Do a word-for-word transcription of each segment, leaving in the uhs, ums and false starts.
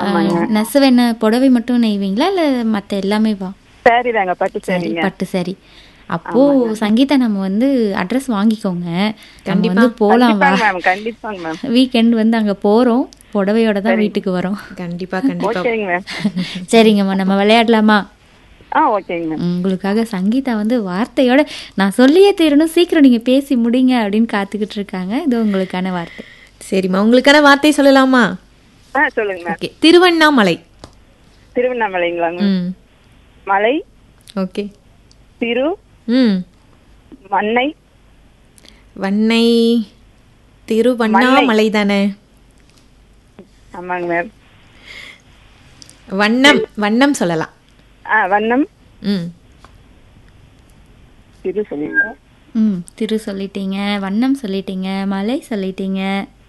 நெசவு என்ன புடவை மட்டும் நெய்வீங்களா இல்ல மத்த எல்லாமே வா? சாரி தாங்க, பட்டு சரி, சாரிங்க. பட்டு சரி. அப்போ சங்கீதா நம்ம வந்து அட்ரஸ் வாங்கிக்கோங்க, நம்ம கண்டிப்பா. வந்து போலாம் வா. கண்டிப்பாங்க மேம், கண்டிப்பாங்க மேம். வீக்கெண்ட் வந்து அங்க போறோம், புடவையோட தான் சரி. வீட்டுக்கு வரோம். கண்டிப்பா கண்டிப்பா. ஓகேங்க மேம். சரிங்கம்மா, நம்ம விளையாடலாமா? ஆ ஓகேங்க மேம். உங்களுக்காக சங்கீதா வந்து வார்த்தையோட நான் சொல்லியே தீரணும், சீக்கிரம் நீங்க பேசி முடிங்க அப்படின்னு காத்துக்கிட்டு இருக்காங்க. இது உங்களுக்கான வார்த்தை. சரிம்மா, உங்களுக்கான வார்த்தை சொல்லலாமா? ஆ சொல்லுங்க மேம். ஓகே, திருவண்ணாமலை. திருவண்ணாமலைங்களாங்க. ம் மலை, ஓகே. திரு, ம் மண்ணை, வண்ணை. திருவண்ணாமலை தானே? ஆமாங்க மேம். வண்ணம், வண்ணம் சொல்லலாம். ஆ வண்ணம், ம் திரு சொல்லிட்டேன். ம் திரு சொல்லிட்டீங்க, வண்ணம் சொல்லிட்டீங்க, மலை சொல்லிட்டீங்க.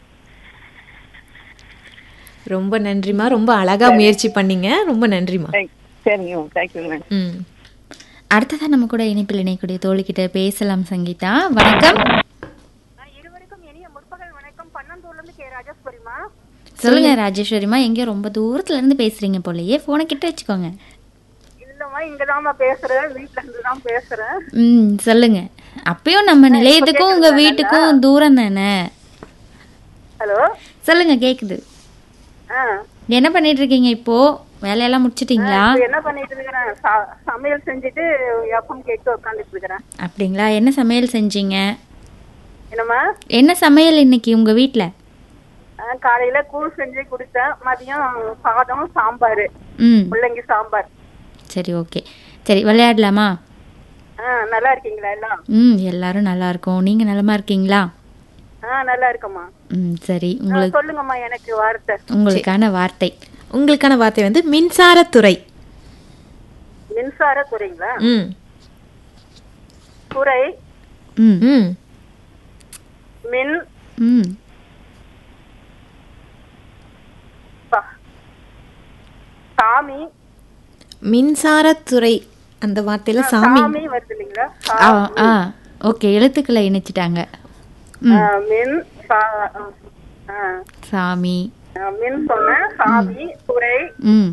ரொம்ப நன்றிம்மா, ரொம்ப அழகா முயற்சி பண்ணீங்க. ரொம்ப நன்றிம்மா. Thank- சரிங்க மேம், தேங்க்யூ மேம். ம் அடுத்ததான் நம்ம கூட இணைப்பில் இணைக்கூடிய தோழிக்கிட்ட பேசலாம். சங்கீதா வணக்கம். இருவருக்கும் இனிய முற்பகல் வணக்கம். பன்னந்தூர்ல இருந்து கே ராஜேஸ்வரிமா. சொல்லுங்க ராஜேஸ்வரிமா, எங்கேயோ ரொம்ப தூரத்துல இருந்து பேசுறீங்க போலயே, போனை கிட்ட வச்சுக்கோங்க. இல்லம்மா, இங்கதாம்மா பேசுறேன், வீட்டுல இருந்து தான் பேசுறேன். ம் சொல்லுங்க. அப்பயும் நம்ம நிலையத்துக்கும் உங்க வீட்டுக்கும் தூரம் தானே? ஹலோ, சொல்லுங்க, கேக்குது. ஆ, என்ன பண்ணிட்டு இருக்கீங்க இப்போ? வேலையெல்லாம் முடிச்சிட்டீங்களா? இப்ப என்ன பண்ணிட்டு இருக்கிறேன்? ச- சமையல் செஞ்சுட்டு எஃப்எம் கேட்டு உட்காந்துட்டு இருக்கிறேன். அப்படிங்களா? என்ன சமையல் செஞ்சீங்க? என்னம்மா? என்ன சமையல் இன்னைக்கு உங்க வீட்ல? ஆ, காலையில கூழ் செஞ்சு குடித்தேன். மதியம் சாதம், சாம்பார், ம் முள்ளங்கி சாம்பார். சரி, ஓகே. சரி, விளையாடலாமா? ஆ, நல்லா இருக்கீங்களா எல்லாம்? ம் எல்லாரும் நல்லா இருக்கோம். நீங்க நலமா இருக்கீங்களா? ஆ, நல்லா இருக்கம்மா. ம் சரி, ஆ, உங்களுக்கு சொல்லுங்கம்மா, எனக்கு வார்த்தை. உங்களுக்கான வார்த்தை. உங்களுக்கான வார்த்தை வந்து மின்சாரத்துறை. மின்சார துறைங்களா? ம் துறை, ம் ம் மின், ம் ப- சாமி. மின்சாரத்துறை அந்த வார்த்தையில சாமி. சாமி வருது இல்லைங்களா? ஆ ஆ ஓகே, எழுத்துக்களை இணைச்சிட்டாங்க. ஆ, மின், சா- ஆ, சாமி. ஆ, மின் சொன்னேன், சாமி, துறை, ம்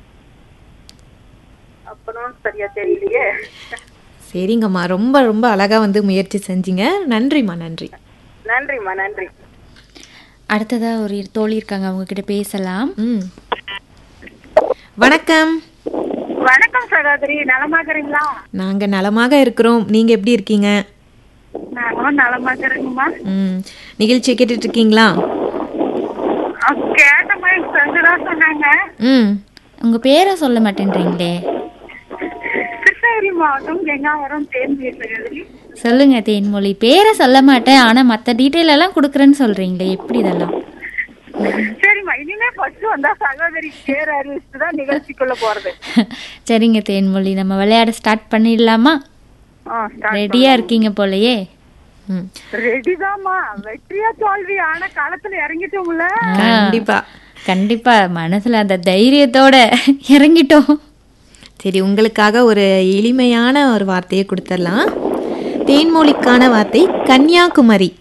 அப்புறம் சரியா தெரியலையே. சரிங்கம்மா, ரொம்ப ரொம்ப அழகா வந்து முயற்சி செஞ்சீங்க. நன்றிம்மா, நன்றி. நன்றிம்மா, நன்றி. அடுத்ததா ஒரு தோழி இருக்காங்க, அவங்க கிட்ட பேசலாம். ம் வணக்கம். வணக்கம் சகோதரி, நலமாக்குறீங்களா? நாங்க நலமாக இருக்கிறோம். நீங்க எப்படி இருக்கீங்க? நானும் நலமாக்குறேங்கம்மா. ம் நிகழ்ச்சியை கேட்டுட்டு இருக்கீங்களா? கேட்டம்மா, என் ஃப்ரெண்டு தான் சொன்னாங்க. ம் உங்க பேரை சொல்ல மாட்டேன்றீங்களே. கிருஷ்ணகிரி மாவட்டம் கெங்காவரம் தேன்மொழி சகோதரி. சொல்லுங்க தேன்மொழி. பேரை சொல்ல மாட்டேன், ஆனா மத்த டீட்டெயில் எல்லாம் கொடுக்குறேன்னு சொல்றீங்களே, எப்படி இதெல்லாம்? சரிம்மா, இனிமே ஃபர்ஸ்ட் வந்தா சகோதரி பேர் அறிவிச்சுட்டு தான் நிகழ்ச்சிக்குள்ள போறது. சரிங்க தேன்மொழி, நம்ம விளையாட ஸ்டார்ட் பண்ணிடலாமா? ஆ, start ரெடியா இருக்கீங்க போலயே. ம் ரெடிதாம்மா. வெற்றியா தோல்வி ஆன காலத்துல இறங்கிட்டோம்ல. கண்டிப்பா. கண்டிப்பா, மனசுல அந்த தைரியத்தோட இறங்கிட்டோம். சரி, உங்களுக்காக ஒரு எளிமையான ஒரு வார்த்தையை கொடுத்துடலாம். தேன்மொழிக்கான வார்த்தை கன்னியாகுமரி.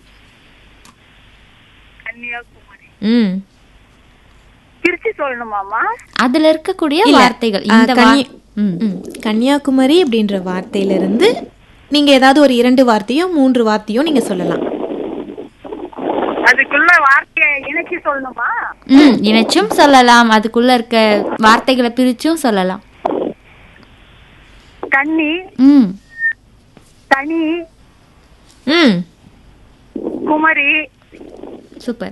கன்னியாகுமரி. ம் திருச்சி சொல்லணுமாமா? அதுல இருக்கக்கூடிய இல்ல. வார்த்தைகள் ஆ, இந்த கன்னி- வா- ம். ம். கன்னியாகுமரி அப்படின்ற வார்த்தையிலிருந்து நீங்க ஏதாவது ஒரு இரண்டு வார்த்தையோ மூன்று வார்த்தையோ நீங்க சொல்லலாம். அதுக்குள்ள வார்த்தையை இணைச்சி சொல்லணுமா? ம் இணைச்சும் சொல்லலாம், அதுக்குள்ள இருக்க வார்த்தைகளை பிரிச்சும் சொல்லலாம். கன்னி, ம் தனி, ம் குமரி. சூப்பர்.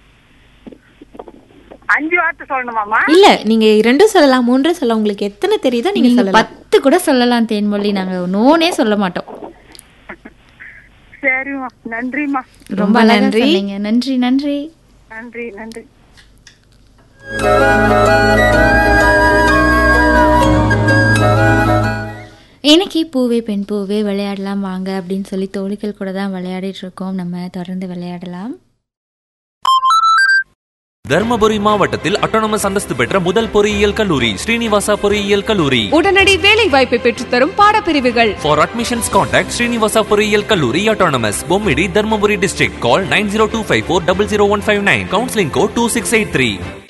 அஞ்சு வார்த்தை சொல்லணுமாமா? இல்ல, நீங்க இரண்டும் சொல்லலாம், மூன்றும் சொல்லலாம். உங்களுக்கு எத்தனை தெரியுதோ நீங்க நீங்க சொல்லலாம். பத்து கூட சொல்லலாம் தேன்மொழி, நாங்க நோனே சொல்ல மாட்டோம். சரிம்மா, நன்றிம்மா. ரொம்ப அழகா சொன்னீங்க. நன்றி நன்றி நன்றி நன்றி. இன்னைக்கு பூவே பெண் பூவே விளையாடலாம் வாங்க அப்படின்னு சொல்லி தோழிகள் கூட தான் விளையாடிட்டு இருக்கோம். நம்ம தொடர்ந்து விளையாடலாம். தர்மபுரி மாவட்டத்தில் அட்டானமஸ் அந்தஸ்து பெற்ற முதல் பொறியியல் கல்லூரி ஸ்ரீனிவாசா பொறியியல் கல்லூரி. உடனடி வேலை வாய்ப்பை பெற்றுத்தரும் பாடப்பிரிவுகள். For admissions contact Srinivasa பொறியியல் கல்லூரி autonomous Bommidi Dharmapuri district. Call nine zero two five four zero zero one five nine. Counseling code two six eight three.